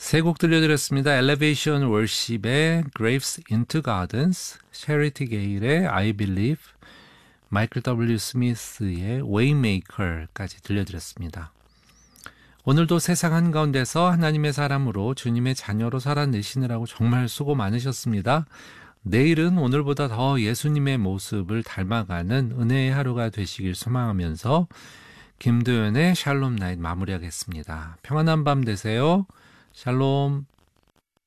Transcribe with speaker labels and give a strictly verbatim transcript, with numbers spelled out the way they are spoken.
Speaker 1: 세 곡 들려드렸습니다. Elevation Worship의 Graves into Gardens, Charity Gale의 I Believe, 마이클 더블유 스미스의 Waymaker까지 들려드렸습니다. 오늘도 세상 한가운데서 하나님의 사람으로 주님의 자녀로 살아내시느라고 정말 수고 많으셨습니다. 내일은 오늘보다 더 예수님의 모습을 닮아가는 은혜의 하루가 되시길 소망하면서 김도연의 샬롬 나잇 마무리하겠습니다. 평안한 밤 되세요. 샬롬.